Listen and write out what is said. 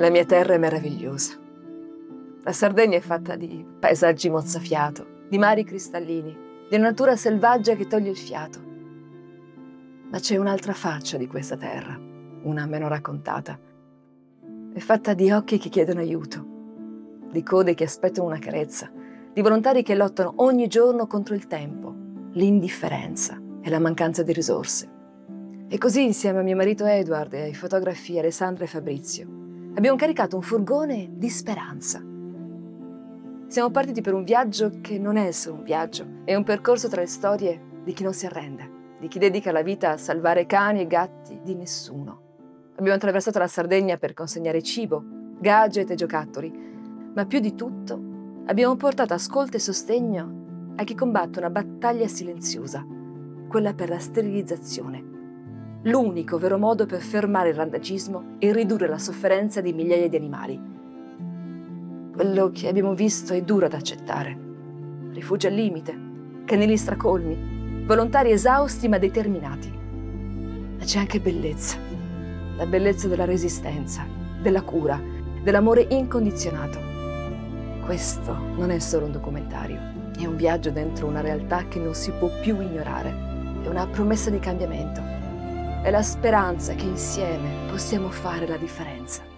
La mia terra è meravigliosa. La Sardegna è fatta di paesaggi mozzafiato, di mari cristallini, di una natura selvaggia che toglie il fiato. Ma c'è un'altra faccia di questa terra, una meno raccontata. È fatta di occhi che chiedono aiuto, di code che aspettano una carezza, di volontari che lottano ogni giorno contro il tempo, l'indifferenza e la mancanza di risorse. E così, insieme a mio marito Edward e ai fotografi Alessandra e Fabrizio, abbiamo caricato un furgone di speranza. Siamo partiti per un viaggio che non è solo un viaggio, è un percorso tra le storie di chi non si arrende, di chi dedica la vita a salvare cani e gatti di nessuno. Abbiamo attraversato la Sardegna per consegnare cibo, gadget e giocattoli, ma più di tutto abbiamo portato ascolto e sostegno a chi combatte una battaglia silenziosa, quella per la sterilizzazione. L'unico vero modo per fermare il randagismo e ridurre la sofferenza di migliaia di animali. Quello che abbiamo visto è duro da accettare. Rifugi al limite, canili stracolmi, volontari esausti ma determinati. Ma c'è anche bellezza. La bellezza della resistenza, della cura, dell'amore incondizionato. Questo non è solo un documentario, è un viaggio dentro una realtà che non si può più ignorare. È una promessa di cambiamento. È la speranza che insieme possiamo fare la differenza.